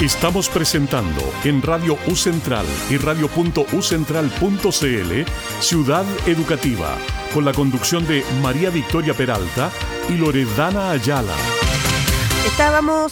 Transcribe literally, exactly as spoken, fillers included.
Estamos presentando en Radio U Central y radio punto u central punto c l Ciudad Educativa, con la conducción de María Victoria Peralta y Loredana Ayala. Estábamos